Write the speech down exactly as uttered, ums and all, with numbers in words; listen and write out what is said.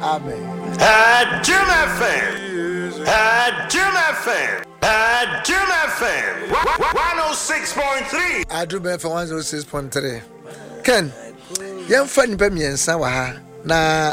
Amen. Jim F M. Jim F M. Jim F M. one oh six point three. Adum F M one oh six point three. Ken, yam fa nipa miensa wa ha na